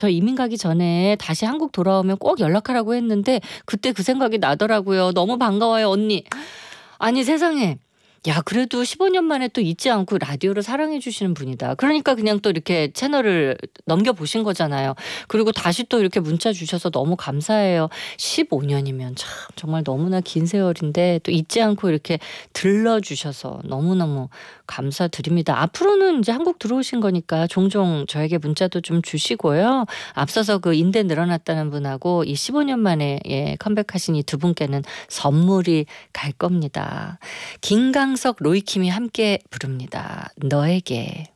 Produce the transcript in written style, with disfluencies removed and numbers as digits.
저 이민 가기 전에 다시 한국 돌아오면 꼭 연락하라고 했는데 그때 그 생각이 나더라고요. 너무 반가워요, 언니. 아니 세상에. 야 그래도 15년 만에 또 잊지 않고 라디오를 사랑해 주시는 분이다. 그러니까 그냥 또 이렇게 채널을 넘겨보신 거잖아요. 그리고 다시 또 이렇게 문자 주셔서 너무 감사해요. 15년이면 참 정말 너무나 긴 세월인데 또 잊지 않고 이렇게 들러주셔서 너무너무 감사드립니다. 앞으로는 이제 한국 들어오신 거니까 종종 저에게 문자도 좀 주시고요. 앞서서 그 인대 늘어났다는 분하고 이 15년 만에 컴백하신 이 두 분께는 선물이 갈 겁니다. 김광석, 로이킴이 함께 부릅니다. 너에게.